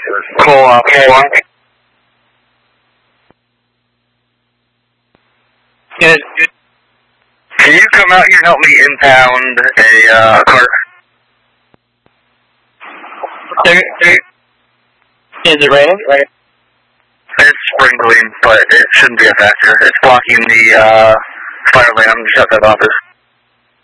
Cool. Can you come out here and help me impound a cart? Is it raining? It's sprinkling, but it shouldn't be a factor. It's blocking the fire lane. I'm just at that office.